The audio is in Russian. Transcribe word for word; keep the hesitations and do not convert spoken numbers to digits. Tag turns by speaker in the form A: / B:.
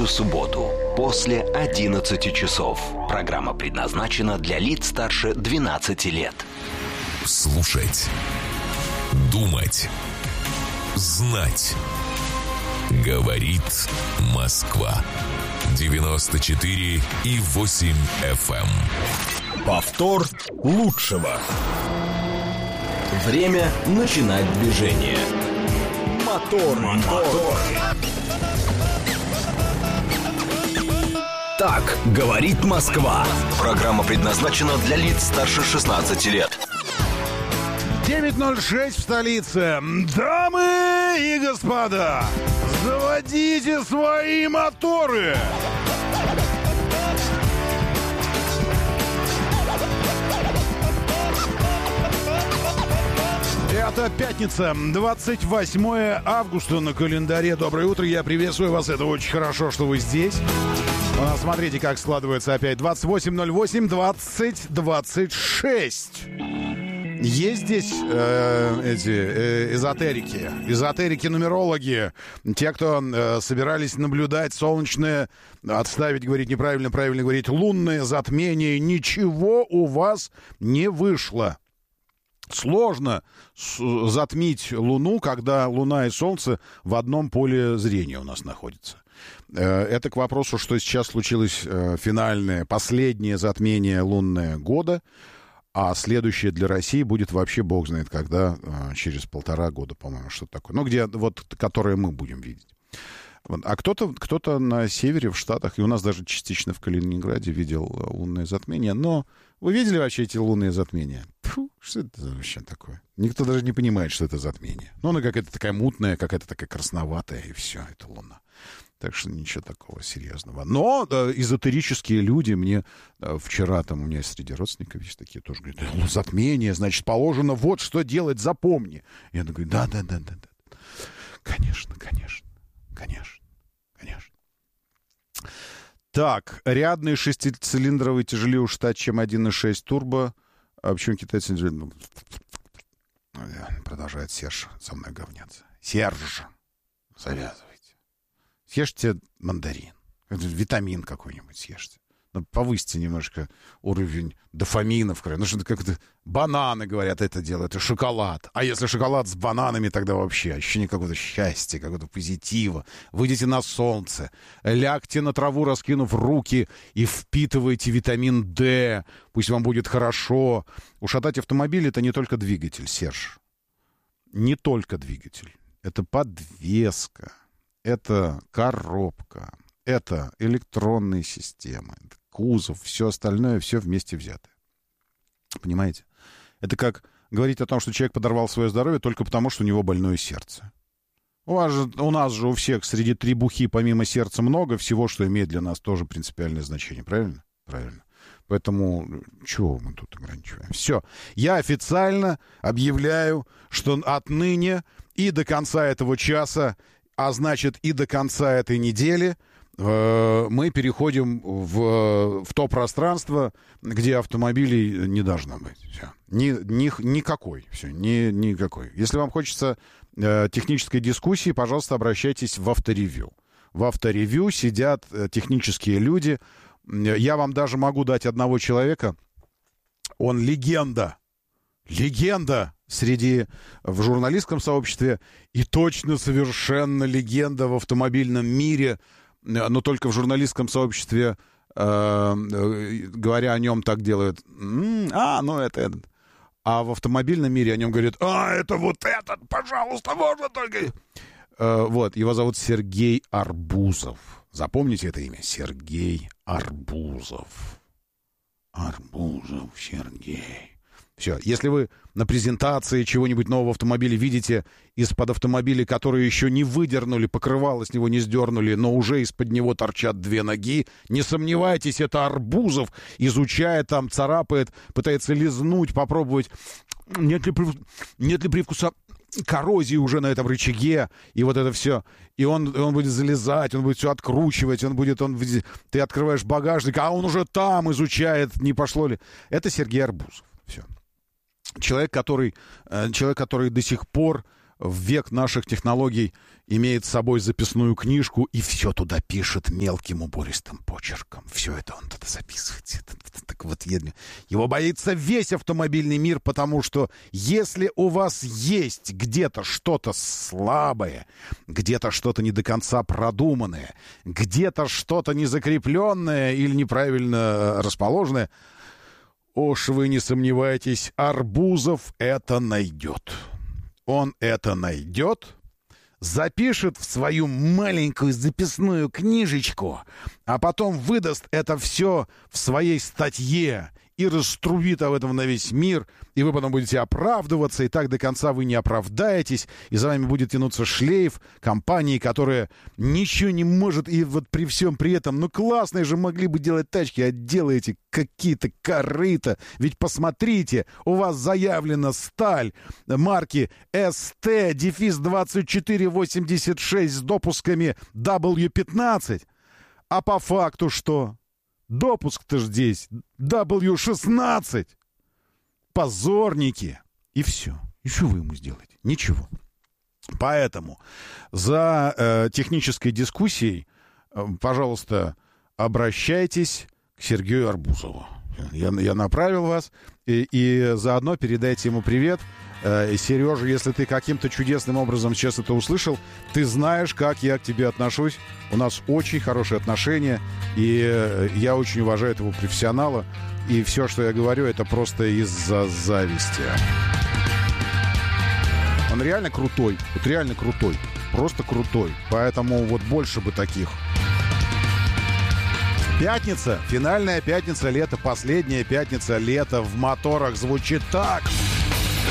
A: каждую субботу после одиннадцати часов. Программа предназначена для лиц старше двенадцати лет.
B: Слушать, думать, знать. Говорит Москва. девяносто четыре и восемь эф эм.
C: Повтор лучшего.
A: Время начинать движение.
C: Мотор, мотор. Так говорит Москва.
A: Программа предназначена для лиц старше шестнадцати лет.
D: девять ноль шесть в столице. Дамы и господа, заводите свои моторы. Это пятница, двадцать восьмое августа на календаре. Доброе утро, я приветствую вас. Это очень хорошо, что вы здесь. Смотрите, как складывается опять. двадцать восемь ноль восемь, двадцать двадцать шесть. Есть здесь э, эти э, эзотерики, эзотерики-нумерологи, те, кто э, собирались наблюдать солнечное, отставить, говорить неправильно, правильно говорить, лунное затмение. Ничего у вас не вышло. Сложно затмить Луну, когда Луна и Солнце в одном поле зрения у нас находятся. Это к вопросу, что сейчас случилось финальное, последнее затмение лунное года, а следующее для России будет вообще бог знает когда, через полтора года, по-моему, что-то такое. Ну, где вот, которое мы будем видеть. А кто-то, кто-то на севере, в Штатах, и у нас даже частично в Калининграде видел лунное затмение. Но вы видели вообще эти лунные затмения? Фу, что это вообще такое? Никто даже не понимает, что это затмение. Ну, она какая-то такая мутная, какая-то такая красноватая, и все, это луна. Так что ничего такого серьезного. Но да, эзотерические люди мне да, вчера, там у меня среди родственников есть такие, тоже говорят, ну, затмение, значит, положено вот что делать, запомни. Я говорю, да-да-да-да-да. Конечно, конечно. Конечно, конечно. Так, рядный шестицилиндровый тяжелее ушатать, чем один и шесть турбо. А почему китайцы... Продолжает Серж со мной говняться. Серж, завязывайте. Съешьте мандарин. Витамин какой-нибудь съешьте. Ну, повысьте немножко уровень дофамина в крови. Ну, что-то как-то бананы, говорят, это делают, и шоколад. А если шоколад с бананами, тогда вообще ощущение какого-то счастья, какого-то позитива. Выйдите на солнце, лягте на траву, раскинув руки, и впитывайте витамин D. Пусть вам будет хорошо. Ушатать автомобиль — это не только двигатель, Серж. Не только двигатель. Это подвеска, это коробка, это электронные системы, кузов, все остальное, все вместе взятое. Понимаете? Это как говорить о том, что человек подорвал свое здоровье только потому, что у него больное сердце. У, вас же, у нас же у всех среди требухи помимо сердца много всего, что имеет для нас тоже принципиальное значение. Правильно? Правильно. Поэтому чего мы тут ограничиваем? Все. Я официально объявляю, что отныне и до конца этого часа, а значит и до конца этой недели, мы переходим в, в то пространство, где автомобилей не должно быть. Все. Ни, ни, никакой. Все. Ни, никакой. Если вам хочется э, технической дискуссии, пожалуйста, обращайтесь в авторевью. В авторевью сидят э, технические люди. Я вам даже могу дать одного человека. Он легенда. Легенда среди в журналистском сообществе и точно совершенно легенда в автомобильном мире. Но только в журналистском сообществе, э, говоря о нем, так делают. М-м, а, ну это этот. А в автомобильном мире о нем говорят, а, это вот этот, пожалуйста, можно только... Э, вот, его зовут Сергей Арбузов. Запомните это имя. Сергей Арбузов. Арбузов Сергей. Все. Если вы на презентации чего-нибудь нового автомобиля видите из-под автомобиля, которые еще не выдернули, покрывало с него не сдернули, но уже из-под него торчат две ноги, не сомневайтесь, это Арбузов, изучая там, царапает, пытается лизнуть, попробовать, нет ли, прив... нет ли привкуса коррозии уже на этом рычаге, и вот это все. И он, он будет залезать, он будет все откручивать, он будет, он, ты открываешь багажник, а он уже там изучает, не пошло ли. Это Сергей Арбузов. Все. Человек, который, человек, который до сих пор в век наших технологий имеет с собой записную книжку и все туда пишет мелким убористым почерком. Все это он туда записывает. Так вот, его боится весь автомобильный мир, потому что если у вас есть где-то что-то слабое, где-то что-то не до конца продуманное, где-то что-то незакрепленное или неправильно расположенное, уж вы не сомневайтесь, Арбузов это найдет. Он это найдет, запишет в свою маленькую записную книжечку, а потом выдаст это все в своей статье и раструбит об этом на весь мир, и вы потом будете оправдываться, и так до конца вы не оправдаетесь, и за вами будет тянуться шлейф компании, которая ничего не может, и вот при всем при этом, ну классные же могли бы делать тачки, а делаете какие-то корыта. Ведь посмотрите, у вас заявлена сталь марки эс тэ двадцать четыре восемьдесят шесть с допусками дабл ю пятнадцать, а по факту что? Допуск-то ж здесь дабл ю шестнадцать. Позорники. И все. И что вы ему сделаете? Ничего. Поэтому за э, технической дискуссией, э, пожалуйста, обращайтесь к Сергею Арбузову. Я, я направил вас, и, и заодно передайте ему привет. Э, Сережа, если ты каким-то чудесным образом сейчас это услышал, ты знаешь, как я к тебе отношусь. У нас очень хорошие отношения, и э, я очень уважаю этого профессионала. И все, что я говорю, это просто из-за зависти. Он реально крутой, вот реально крутой, просто крутой. Поэтому вот больше бы таких. Пятница, финальная пятница лета, последняя пятница лета в моторах звучит так.